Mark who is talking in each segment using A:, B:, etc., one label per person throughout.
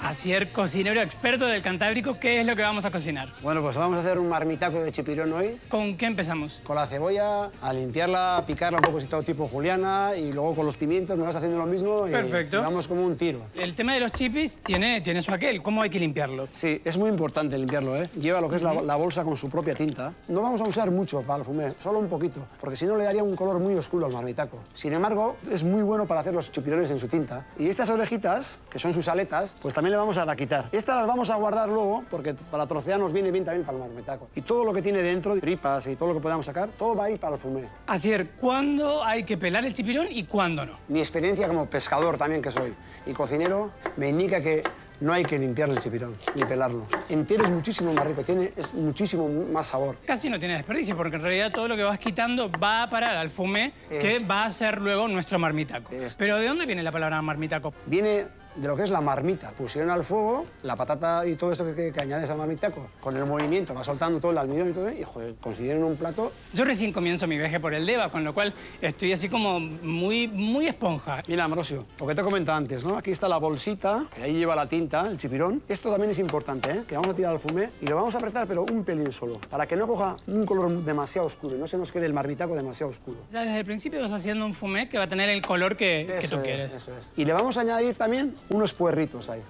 A: Asier, cocinero experto del Cantábrico, ¿qué es lo que vamos a cocinar?
B: Bueno, pues vamos a hacer un marmitaco de chipirón hoy.
A: ¿Con qué empezamos?
B: Con la cebolla, a limpiarla, a picarla un poco así todo tipo juliana y luego con los pimientos me vas haciendo lo mismo y
A: Perfecto.
B: vamos como un tiro.
A: El tema de los chipis tiene su aquel. ¿Cómo hay que limpiarlo?
B: Sí, es muy importante limpiarlo, ¿eh? Lleva lo que es la bolsa con su propia tinta. No vamos a usar mucho para el fumé, solo un poquito, porque si no le daría un color muy oscuro al marmitaco. Sin embargo, es muy bueno para hacer los chipirones en su tinta. Y estas orejitas, que son sus aletas, pues también le vamos a quitar. Estas las vamos a guardar luego, porque para trocear nos viene bien también para el marmitaco. Y todo lo que tiene dentro, tripas y todo lo que podamos sacar, todo va a ir para el fumé.
A: Asier, ¿cuándo hay que pelar el chipirón y cuándo no?
B: Mi experiencia como pescador también que soy y cocinero me indica que no hay que limpiar el chipirón ni pelarlo. Entero es muchísimo más rico, es muchísimo más sabor.
A: Casi no tiene desperdicio, porque en realidad todo lo que vas quitando va a parar al fumé, que va a ser luego nuestro marmitaco. Pero ¿de dónde viene la palabra marmitaco?
B: Viene de lo que es la marmita. Pusieron al fuego la patata y todo esto que añades al marmitaco. Con el movimiento va soltando todo el almidón y todo, y joder, consiguieron un plato.
A: Yo recién comienzo mi viaje por el Deva, con lo cual estoy así como muy esponja.
B: Mira, Ambrosio, lo que te he comentado antes, ¿no? Aquí está la bolsita, que ahí lleva la tinta, el chipirón. Esto también es importante, ¿eh? Que vamos a tirar al fumé y lo vamos a apretar, pero un pelín solo, para que no coja un color demasiado oscuro y no se nos quede el marmitaco demasiado oscuro.
A: Ya desde el principio vas haciendo un fumé que va a tener el color que tú quieres.
B: Eso es. Y le vamos a añadir también unos puerritos ahí.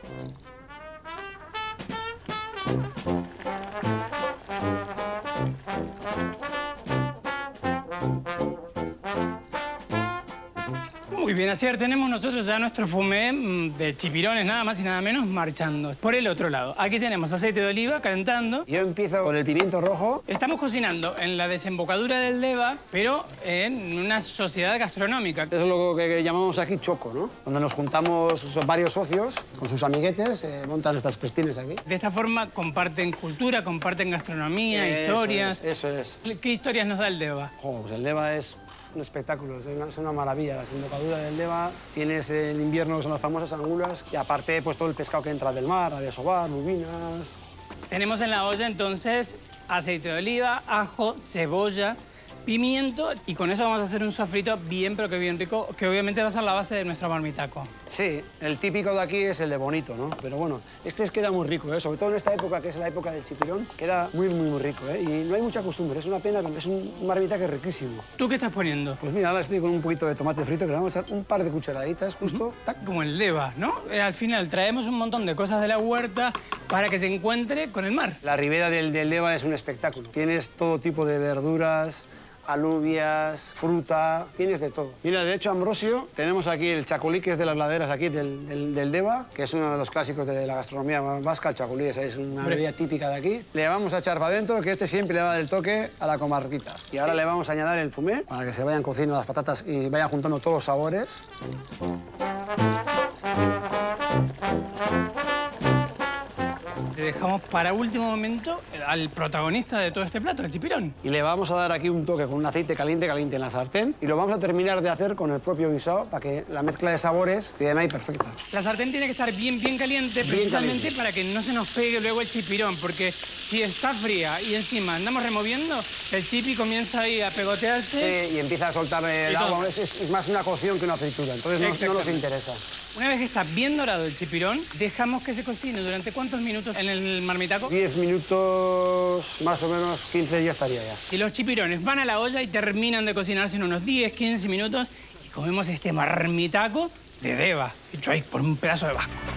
A: Muy bien, Asier, tenemos nosotros ya nuestro fumé de chipirones, nada más y nada menos, marchando. Por el otro lado, aquí tenemos aceite de oliva calentando.
B: Yo empiezo con el pimiento rojo.
A: Estamos cocinando en la desembocadura del Deva, pero en una sociedad gastronómica.
B: Eso es lo que llamamos aquí choco, ¿no? Donde nos juntamos varios socios con sus amiguetes, montan estas festines aquí.
A: De esta forma comparten cultura, comparten gastronomía, historias.
B: Eso es.
A: ¿Qué historias nos da el Deva?
B: Pues el Deva es un espectáculo, es una maravilla. La desembocadura del Deva, tienes el invierno, que son las famosas angulas, y aparte pues todo el pescado que entra del mar, adesobar, lubinas.
A: Tenemos en la olla entonces aceite de oliva, ajo, cebolla, pimiento, y con eso vamos a hacer un sofrito bien, pero que bien rico, que obviamente va a ser la base de nuestro marmitaco.
B: Sí, el típico de aquí es el de bonito, ¿no? Pero bueno, queda muy rico, ¿eh? Sobre todo en esta época, que es la época del chipirón, queda muy rico, ¿eh? Y no hay mucha costumbre, es una pena, es un marmitaco riquísimo.
A: ¿Tú qué estás poniendo?
B: Pues mira, ahora estoy con un poquito de tomate frito, que le vamos a echar un par de cucharaditas, justo. ¡Tac!
A: Como el Deva, ¿no? Al final traemos un montón de cosas de la huerta para que se encuentre con el mar.
B: La ribera del Deva es un espectáculo. Tienes todo tipo de verduras, alubias, fruta, tienes de todo. Mira, de hecho, Ambrosio, tenemos aquí el chacolí, que es de las laderas aquí del Deva, que es uno de los clásicos de la gastronomía vasca. El chacolí es una bebida típica de aquí. Le vamos a echar para adentro, que este siempre le va a dar el toque a la comarquita. Y ahora le vamos a añadir el fumé para que se vayan cocinando las patatas y vayan juntando todos los sabores.
A: Te dejamos para último momento al protagonista de todo este plato, el chipirón.
B: Y le vamos a dar aquí un toque con un aceite caliente en la sartén. Y lo vamos a terminar de hacer con el propio guisado para que la mezcla de sabores quede ahí perfecta.
A: La sartén tiene que estar bien caliente, precisamente para que no se nos pegue luego el chipirón, porque si está fría y encima andamos removiendo, el chipi comienza ahí a pegotearse.
B: Sí, y empieza a soltar el agua. Es más una cocción que una fritura, entonces no nos interesa.
A: Una vez que está bien dorado el chipirón, dejamos que se cocine. ¿Durante cuántos minutos en el marmitaco?
B: 10 minutos, más o menos 15 ya estaría ya.
A: Y los chipirones van a la olla y terminan de cocinarse en unos 10, 15 minutos y comemos este marmitaco de Deva, hecho ahí por un pedazo de vasco.